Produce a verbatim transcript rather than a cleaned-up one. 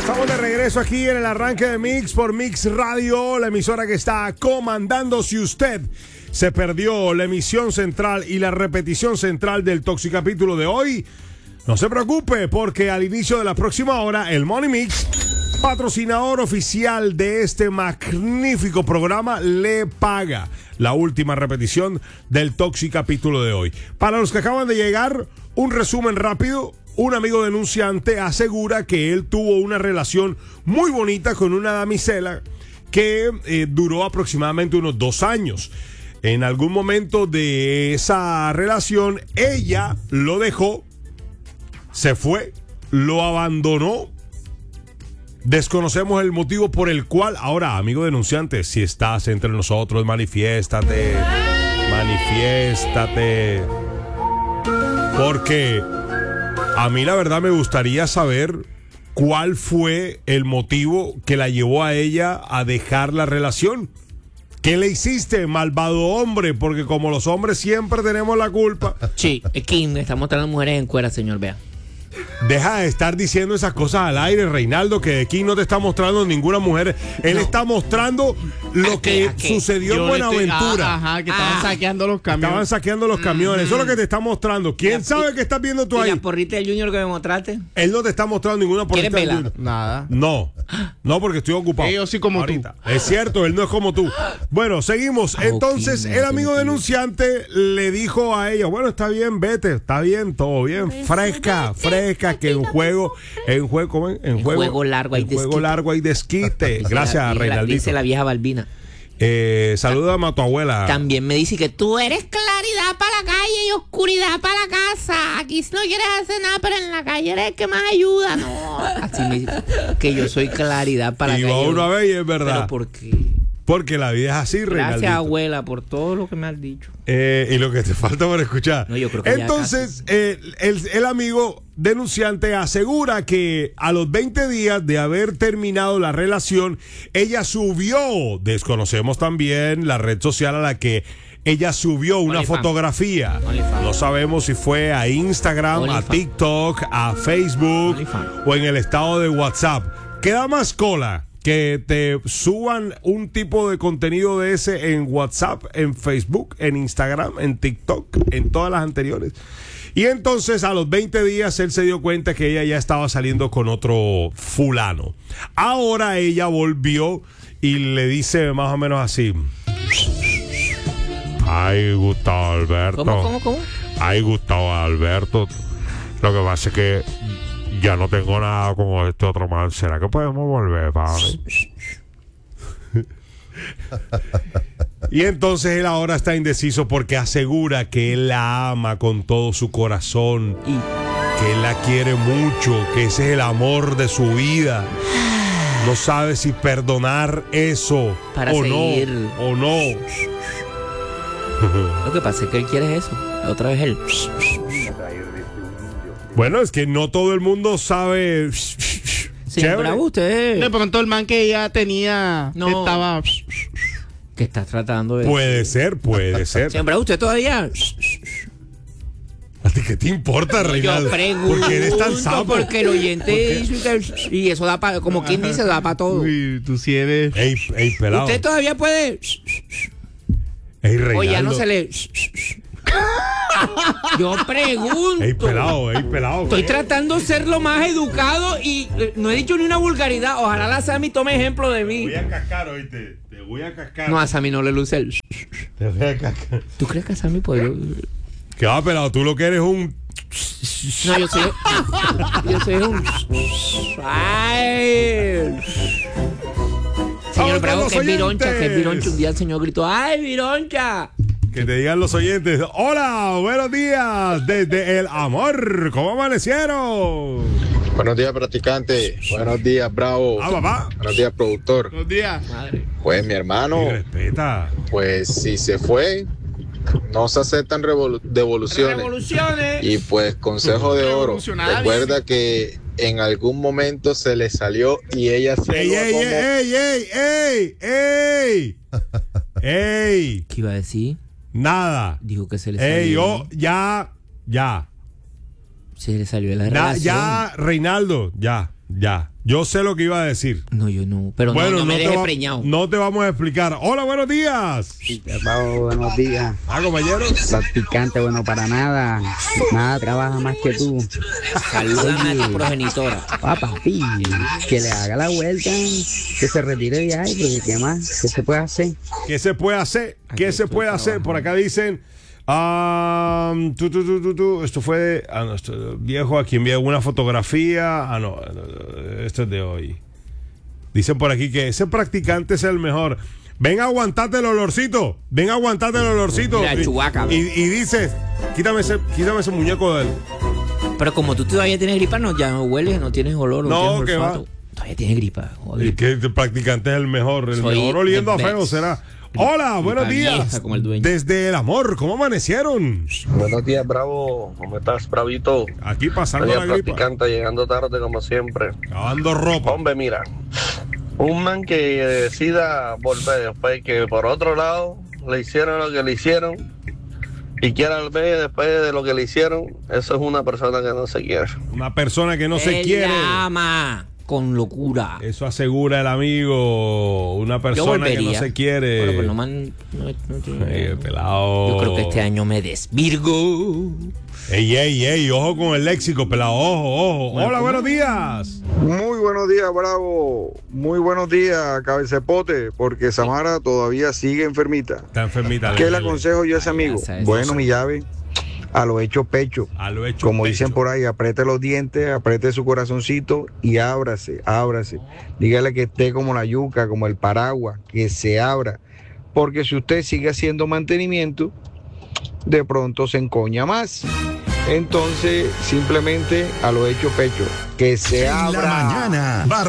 Estamos de regreso aquí en el arranque de Mix por Mix Radio, la emisora que está comandando. Si usted se perdió la emisión central y la repetición central del Toxicapítulo de hoy, no se preocupe, porque al inicio de la próxima hora, el Money Mix, patrocinador oficial de este magnífico programa, le paga la última repetición del Toxicapítulo de hoy. Para los que acaban de llegar, un resumen rápido. Un amigo denunciante asegura que él tuvo una relación muy bonita con una damisela que eh, duró aproximadamente unos dos años. En algún momento de esa relación, ella lo dejó, se fue, lo abandonó. Desconocemos el motivo por el cual. Ahora, amigo denunciante, si estás entre nosotros, manifiéstate, manifiéstate. Porque a mí la verdad me gustaría saber cuál fue el motivo que la llevó a ella a dejar la relación. ¿Qué le hiciste, malvado hombre? Porque como los hombres siempre tenemos la culpa. Sí, Kim está mostrando mujeres en cuera, señor, vea. Deja de estar diciendo esas cosas al aire, Reinaldo, que de aquí no te está mostrando ninguna mujer. Él no. está mostrando lo ¿A que qué, a qué? sucedió en Buenaventura. Estoy, ah, ajá, que estaban ah. saqueando los camiones. Estaban saqueando los camiones. Mm-hmm. Eso es lo que te está mostrando. ¿Quién la, sabe qué estás viendo tú ¿y ahí? ¿Y la porrita del Junior que me mostraste? Él no te está mostrando ninguna porrita del Junior. Nada. No. No, porque estoy ocupado. Yo sí como ahorita. tú. Es cierto, él no es como tú. Bueno, seguimos. Ah, Entonces, okay, el amigo denunciante le dijo a ella, bueno, está bien, vete, está bien, todo bien. Fresca, fresca, que en juego, en juego, ¿cómo es? En, en juego, juego largo hay en desquite. juego largo hay desquite. Gracias, Reinaldito. Dice la vieja Balbina. Eh, salúdame a tu abuela. También me dice que tú eres claridad para la calle y oscuridad para la casa. Aquí no quieres hacer nada, pero en la calle eres el que más ayuda. No, así me dice que yo soy claridad para y la calle. Y va una vez y es verdad. ¿Pero por qué? Porque la vida es así, Reinaldito. Gracias, abuela, por todo lo que me has dicho. Eh, y lo que te falta por escuchar. No, yo creo que Entonces, eh, el, el amigo denunciante asegura que a los veinte días de haber terminado la relación, ella subió, desconocemos también la red social a la que ella subió una Onlyfans. fotografía. Onlyfans. No sabemos si fue a Instagram, Onlyfans. a TikTok, a Facebook Onlyfans. o en el estado de WhatsApp. Queda más cola que te suban un tipo de contenido de ese en WhatsApp, en Facebook, en Instagram, en TikTok, en todas las anteriores. Y entonces a los veinte días él se dio cuenta que ella ya estaba saliendo con otro fulano. Ahora ella volvió y le dice más o menos así: ay, Gustavo Alberto. ¿Cómo, cómo, cómo? Ay, Gustavo Alberto. Lo que pasa es que ya no tengo nada con este otro man. ¿Será que podemos volver, papi? Y entonces él ahora está indeciso porque asegura que él la ama con todo su corazón, y que él la quiere mucho, que ese es el amor de su vida. No sabe si perdonar eso para o seguir. no, o no. Lo que pasa es que él quiere eso. Otra vez él. Bueno, es que no todo el mundo sabe. Siempre usted. No, pero con todo el man que ella tenía, No. estaba. Que estás tratando de. Puede ser, puede ser. Siempre usted todavía. ¿A ti qué te importa, Reinaldo? Yo pregunto. ¿Por qué eres tan sapo? Porque el oyente dice que- y eso da para, como quien dice, da para todo. Uy, tú sí eres. Ey, ey, pelado. Usted todavía puede. Ey, Reinaldo. O ya no se le. Yo pregunto. Ey, pelado, ey, pelado. Estoy tratando de ser lo más educado y eh, no he dicho ni una vulgaridad. Ojalá la Sammy tome ejemplo de mí. Te voy a cascar, oíste. Te voy a cascar. No, a Sammy no le luce el. Te voy a cascar. ¿Tú crees que a Sammy podría.? ¿Qué va, pelado? Tú lo que eres un. No, yo soy. Yo soy un. ¡Ay! Señor Bravo, que es vironcha, que es vironcha. Un día el señor gritó: ¡ay, vironcha! Que te digan los oyentes: hola, buenos días desde el amor. ¿Cómo amanecieron? Buenos días, practicante. Buenos días, Bravo. Ah, papá. Buenos días, productor. Buenos días. Madre. Pues, mi hermano, Y respeta. pues si se fue, no se aceptan revolu- devoluciones. Revoluciones. Y pues, consejo de oro. Revolucionaria. Recuerda que en algún momento se le salió y ella se ¡Ey, lo ey, como- ey, ey, ey, ey! ¡Ey! ¿Qué iba a decir? Nada. Dijo que se le salió. ¡Ey, yo! Ya, ya. Se le salió de la Na- relación. ya, Reinaldo, ya, ya. Yo sé lo que iba a decir. No, yo no. Pero bueno, no, no me te dejes va- preñado. no te vamos a explicar. Hola, buenos días. Bravo, buenos días. Ah, compañero. Practicante, bueno, para nada. Nada trabaja más que tú. Salúdame a tu progenitora. Ah, papi, que le haga la vuelta, que se retire de ahí, porque ¿qué más? ¿Qué se puede hacer? ¿Qué se puede hacer? ¿Qué Aquí se estoy puede hacer? Por acá dicen. ah, tú, tú, tú, tú, tú. Esto fue de, ah, no, esto, viejo, aquí envié una fotografía. Ah, no, esto es de hoy. Dicen por aquí que ese practicante es el mejor. Ven a aguantarte el olorcito. Ven a aguantarte el olorcito. Mira, y, Chewbacca, y, y dices, quítame ese, quítame ese muñeco de él. Pero como tú todavía tienes gripa, no, ya no hueles, no tienes olor, no, No, tienes que olfato. Todavía tienes gripa. Y Joder. que el practicante es el mejor. El Soy mejor oliendo a the feo best. será. Hola, buenos vieja días. como el dueño. Desde el amor, ¿cómo amanecieron? Buenos días, Bravo. ¿Cómo estás, Bravito? Aquí pasando Soy la el gripa. practicante, llegando tarde como siempre. Lavando ropa. Hombre, mira, un man que decida volver después que por otro lado le hicieron lo que le hicieron y quiera volver después de lo que le hicieron, eso es una persona que no se quiere. Una persona que no se Él quiere. la ama con locura. Eso asegura el amigo. Una Yo persona que no volvería. se quiere. Bueno, pero no man- no- no tiene- Ay, el pelado. Yo creo que este año me desvirgo. Ey, ey, ey, ojo con el léxico, pelado, ojo, ojo. Bueno, Hola, ¿cómo? buenos días. Muy buenos días, Bravo. Muy buenos días, cabecepote, porque Samara todavía sigue enfermita. Está enfermita. ¿Qué le lele. aconsejo yo a ese Ay, amigo? ya sabes, Bueno, eso. mi llave, a lo hecho pecho. A lo hecho Como pecho. dicen por ahí, apriete los dientes, apriete su corazoncito y ábrase, ábrase. Dígale que esté como la yuca, como el paraguas, que se abra. Porque si usted sigue haciendo mantenimiento, de pronto se encoña más. Entonces, simplemente a lo hecho pecho, que se En abra. la mañana